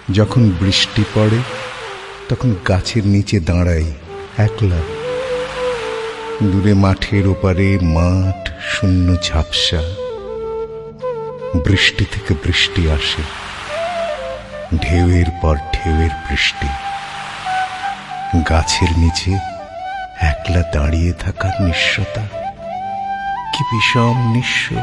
যখন বৃষ্টি পড়ে তখন গাছের নিচে দাঁড়াই একলা। দূরে মাঠের ওপারে মাঠ শূন্য ঝাপসা। বৃষ্টি থেকে বৃষ্টি আসে, ঢেউয়ের পর ঢেউয়ের বৃষ্টি। গাছের নিচে একলা দাঁড়িয়ে থাকার নিঃস্বতা কি বিষম নিঃস্ব।